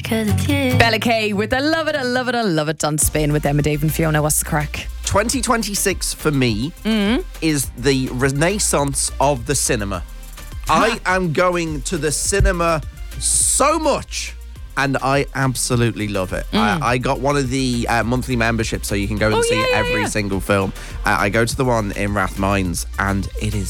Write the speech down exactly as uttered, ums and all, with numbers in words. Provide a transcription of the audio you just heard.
'cause it's you. Bella Kay with I love it, I love it, I love it on Spin with Emma, Dave and Fiona. What's the crack? twenty twenty-six for me is the renaissance of the cinema. I am going to the cinema so much. And I absolutely love it. I, I got one of the uh, monthly memberships so you can go and Oh, see yeah, yeah, every yeah. single film. Uh, I go to the one in Rathmines and it is